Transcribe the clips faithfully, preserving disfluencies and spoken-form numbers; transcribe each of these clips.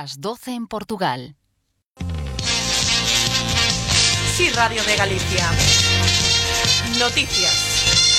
las doce en Portugal. Sí, Radio de Galicia. Noticias.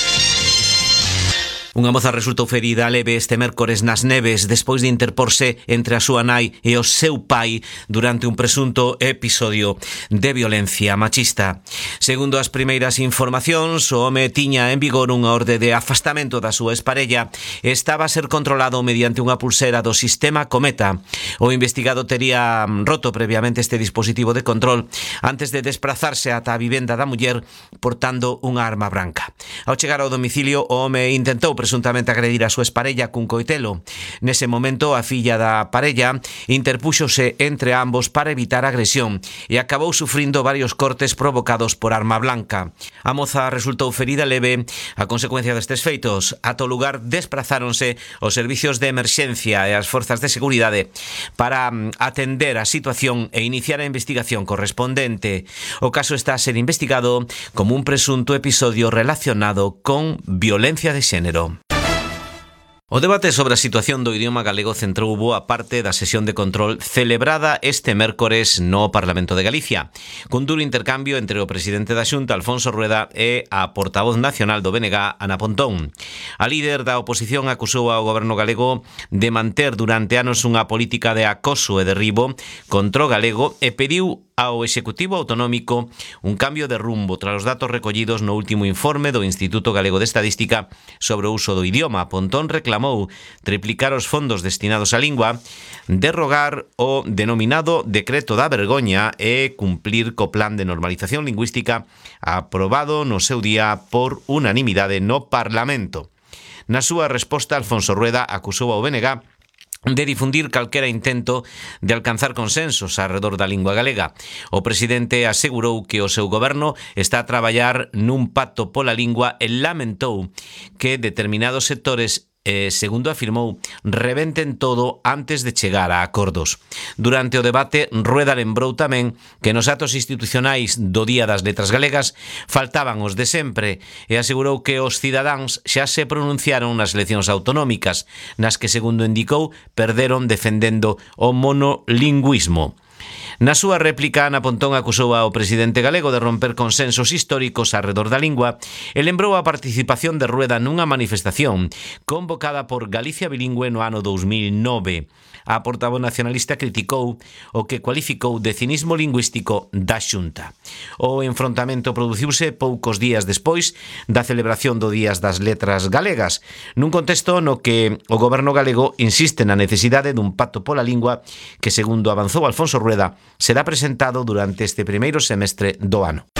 Unha moza resultou ferida leve este mércores nas Neves despois de interporse entre a súa nai e o seu pai durante un presunto episodio de violencia machista. Segundo as primeiras informacións, o home tiña en vigor unha orde de afastamento da súa exparella e estaba a ser controlado mediante unha pulsera do sistema Cometa. O investigado tería roto previamente este dispositivo de control antes de desplazarse ata a vivenda da muller portando unha arma branca. Ao chegar ao domicilio, o home intentou presuntamente agredir a súa exparella cun coitelo. Nese momento, a filla da parella interpúxose entre ambos para evitar a agresión e acabou sufrindo varios cortes provocados por arma blanca. A moza resultou ferida leve a consecuencia destes feitos. Ata o lugar desprazáronse os servicios de emerxencia e as forzas de seguridade para atender a situación e iniciar a investigación correspondente. O caso está a ser investigado como un presunto episodio relacionado con violencia de xénero. O debate sobre a situación do idioma galego centrou boa parte da sesión de control celebrada este mércores no Parlamento de Galicia, cun duro intercambio entre o presidente da Xunta, Alfonso Rueda, e a portavoz nacional do B N G, Ana Pontón. A líder da oposición acusou ao goberno galego de manter durante anos unha política de acoso e derribo contra o galego e pediu ao Executivo Autonómico un cambio de rumbo tras os datos recollidos no último informe do Instituto Galego de Estadística sobre o uso do idioma. Pontón reclamou triplicar os fondos destinados á lingua, derrogar o denominado Decreto da Vergoña e cumplir co plan de normalización lingüística aprobado no seu día por unanimidade no Parlamento. Na súa resposta, Alfonso Rueda acusou ao B N G de difundir calquera intento de alcanzar consensos arredor da lingua galega. O presidente asegurou que o seu goberno está a traballar nun pacto pola lingua e lamentou que determinados sectores Eh, segundo afirmou, rebenten todo antes de chegar a acordos. Durante o debate, Rueda lembrou tamén que nos actos institucionais do Día das Letras Galegas faltaban os de sempre e asegurou que os cidadáns xa se pronunciaron nas eleccións autonómicas, nas que, segundo indicou, perderon defendendo o monolingüismo. Na súa réplica, Ana Pontón acusou ao presidente galego de romper consensos históricos arredor da lingua e lembrou a participación de Rueda nunha manifestación convocada por Galicia Bilingüe no ano dous mil nove. A portavoz nacionalista criticou o que cualificou de cinismo lingüístico da Xunta. O enfrontamento produciuse poucos días despois da celebración do Días das Letras Galegas, nun contexto no que o goberno galego insiste na necesidade dun pacto pola lingua que, segundo avanzou Alfonso Rueda, será presentado durante este primeiro semestre do ano.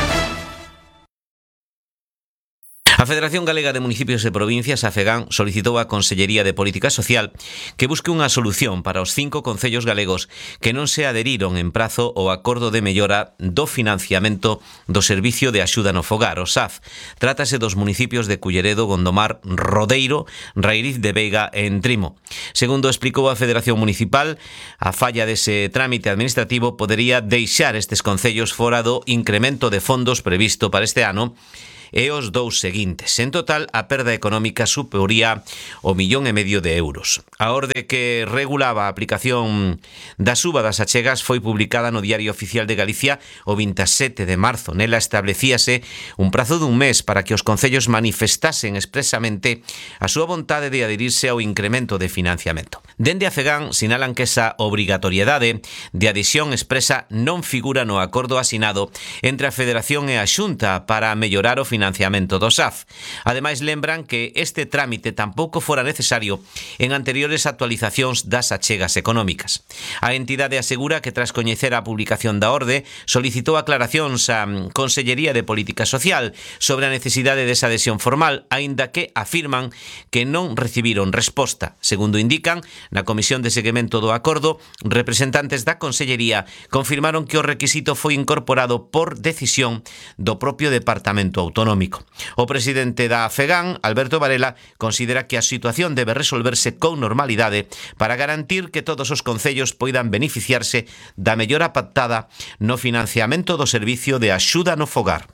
A Federación Galega de Municipios e Provincias, a FEGAN, solicitou á Consellería de Política Social que busque unha solución para os cinco concellos galegos que non se aderiron en prazo ao acordo de mellora do financiamento do Servicio de Axuda no Fogar, o S A F. Trátase dos municipios de Culleredo, Gondomar, Rodeiro, Rairiz de Veiga e Entrimo. Segundo explicou a Federación Municipal, a falla dese trámite administrativo podería deixar estes concellos fora do incremento de fondos previsto para este ano e os dous seguintes. En total, a perda económica supería o millón e medio de euros. A orde que regulaba a aplicación da suba das achegas foi publicada no Diario Oficial de Galicia o vinte e sete de marzo. Nela establecíase un prazo dun mes para que os concellos manifestasen expresamente a súa vontade de adherirse ao incremento de financiamento. Dende a FEGAN sinalan que esa obrigatoriedade de adhesión expresa non figura no acordo asinado entre a Federación e a Xunta para mellorar o financiamento financiamento do S A F. Ademais, lembran que este trámite tampouco fora necesario en anteriores actualizacións das achegas económicas. A entidade asegura que tras coñecer a publicación da orde, solicitou aclaracións á Consellería de Política Social sobre a necesidade desa adhesión formal, aínda que afirman que non recibiron resposta. Segundo indican, na Comisión de Seguimento do Acordo, representantes da Consellería confirmaron que o requisito foi incorporado por decisión do propio Departamento Autonómico. O presidente da FEGAN, Alberto Varela, considera que a situación debe resolverse con normalidade para garantir que todos os concellos poidan beneficiarse da mellora pactada no financiamento do Servicio de Axuda no Fogar.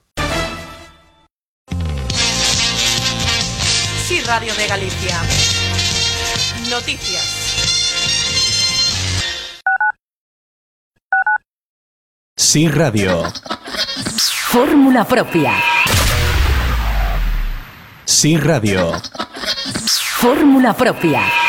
Sí, Radio de Galicia. Noticias. Sí Radio. Fórmula propia. Sí Radio. Fórmula propia.